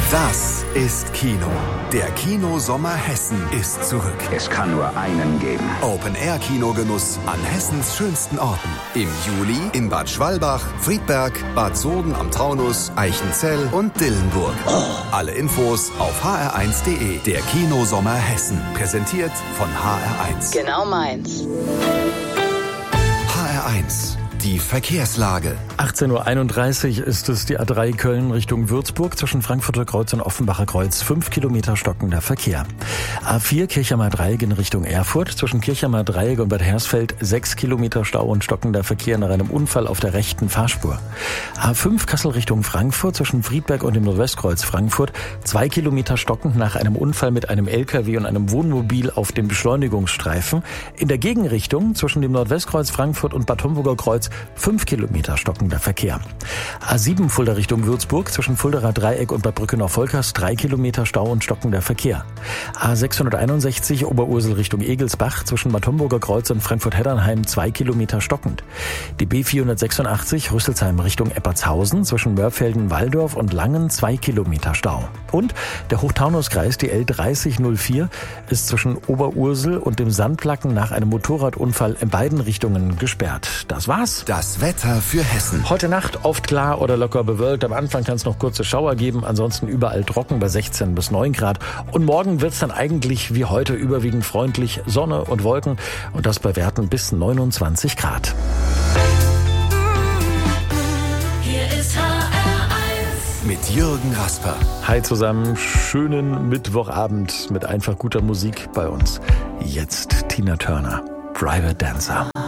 Das ist Kino. Der Kinosommer Hessen ist zurück. Es kann nur einen geben. Open-Air-Kinogenuss an Hessens schönsten Orten. Im Juli in Bad Schwalbach, Friedberg, Bad Soden am Taunus, Eichenzell und Dillenburg. Alle Infos auf hr1.de. Der Kinosommer Hessen. Präsentiert von HR1. Genau meins. HR1. Die Verkehrslage. 18.31 Uhr ist es, die A3 Köln Richtung Würzburg zwischen Frankfurter Kreuz und Offenbacher Kreuz. 5 Kilometer stockender Verkehr. A4 Kirchheimer Dreieck in Richtung Erfurt zwischen Kirchheimer Dreieck und Bad Hersfeld 6 Kilometer Stau und stockender Verkehr nach einem Unfall auf der rechten Fahrspur. A5 Kassel Richtung Frankfurt zwischen Friedberg und dem Nordwestkreuz Frankfurt 2 Kilometer stockend nach einem Unfall mit einem LKW und einem Wohnmobil auf dem Beschleunigungsstreifen. In der Gegenrichtung zwischen dem Nordwestkreuz Frankfurt und Bad Homburger Kreuz 5 Kilometer stockender Verkehr. A7 Fulda Richtung Würzburg zwischen Fuldaer Dreieck und Bad Brückenau-Volkers 3 Kilometer Stau und stockender Verkehr. A661 Oberursel Richtung Egelsbach zwischen Bad Homburger Kreuz und Frankfurt-Heddernheim 2 Kilometer stockend. Die B486 Rüsselsheim Richtung Eppertshausen zwischen Mörfelden-Walldorf und Langen 2 Kilometer Stau. Und der Hochtaunuskreis, die L3004, ist zwischen Oberursel und dem Sandplacken nach einem Motorradunfall in beiden Richtungen gesperrt. Das war's. Das Wetter für Hessen. Heute Nacht oft klar oder locker bewölkt. Am Anfang kann es noch kurze Schauer geben. Ansonsten überall trocken bei 16 bis 9 Grad. Und morgen wird es dann eigentlich wie heute überwiegend freundlich. Sonne und Wolken. Und das bei Werten bis 29 Grad. Hier ist HR1. Mit Jürgen Rasper. Hi zusammen. Schönen Mittwochabend mit einfach guter Musik bei uns. Jetzt Tina Turner. Private Dancer.